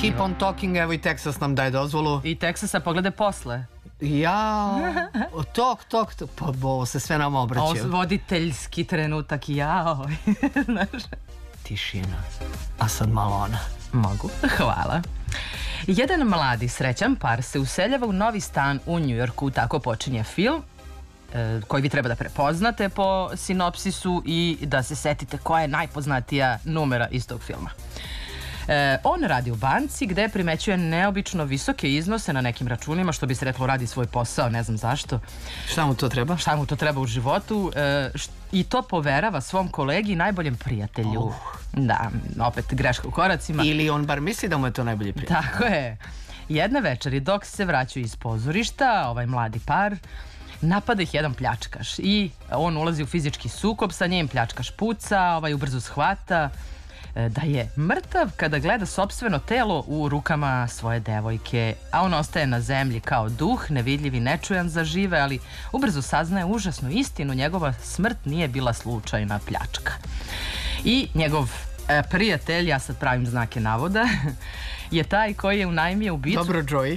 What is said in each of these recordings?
Keep on talking, evo i Texas nam daje dozvolu. I Texasa pogledaj posle. Jao, tok, pa ovo se sve nama obraćaju. Voditeljski trenutak, jao. Tišina, a sad malo ona. Mogu, hvala. Jedan mladi srećan par se useljava u novi stan u Njujorku, tako počinje film koji vi treba da prepoznate po sinopsisu i da se setite koja je najpoznatija numera iz tog filma. On radi u banci gde primećuje neobično visoke iznose na nekim računima, što bi se reklo radi svoj posao, ne znam zašto. Šta mu to treba? Šta mu to treba u životu i to poverava svom kolegi i najboljem prijatelju. Da, opet greška u koracima. Ili on bar misli da mu je to najbolji prijatelj. Tako je. Jedne večeri dok se vraćaju iz pozorišta, ovaj mladi par, napada ih jedan pljačkaš i on ulazi u fizički sukob sa njim, pljačkaš puca, ovaj ubrzo shvata da je mrtav kada gleda sopstveno telo u rukama svoje devojke, a on ostaje na zemlji kao duh, nevidljiv i nečujan za žive, ali ubrzo saznaje užasnu istinu, njegova smrt nije bila slučajna pljačka. I njegov prijatelj, ja sad pravim znake navoda, je taj koji je unajmio ubicu. Dobro, Joey.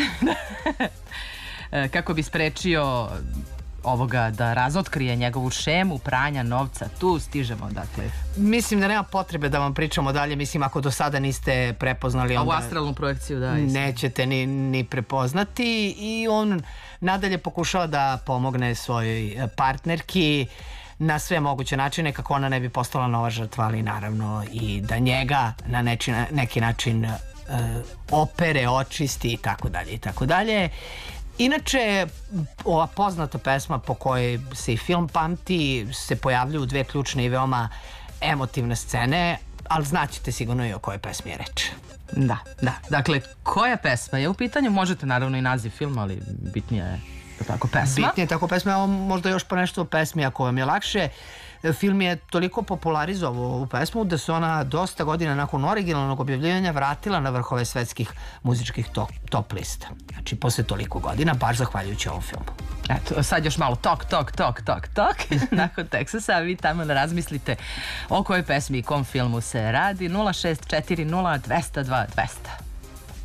Kako bi sprečio ovoga da razotkrije njegovu šemu pranja novca. Tu stižemo, dakle. Mislim da nema potrebe da vam pričamo dalje. Mislim, ako do sada niste prepoznali, onda ovu astralnu projekciju, da. Nećete ni prepoznati. I on nadalje pokušava da pomogne svojoj partnerki na sve moguće načine kako ona ne bi postala nova žrtva, ali naravno i da njega na neki način opere, očisti i tako dalje i tako dalje. Inače, ova poznata pesma po kojoj se i film pamti se pojavljuju dve ključne i veoma emotivne scene, ali znaćete sigurno i o kojoj pesmi je reč. Da. Dakle, koja pesma je u pitanju? Možete naravno i naziv filma, ali bitnije je tako pesma. Bitnije je tako pesma, evo možda još po nešto o pesmi ako vam je lakše. Film je toliko popularizovao ovu pesmu da se ona dosta godina nakon originalnog objavljivanja vratila na vrhove svetskih muzičkih top lista. Znači, posle toliko godina, baš zahvaljujući ovom filmu. Eto, sad još malo tok, nakon Texasa, a vi tamo da razmislite o kojoj pesmi i kom filmu se radi. 0640 202 200.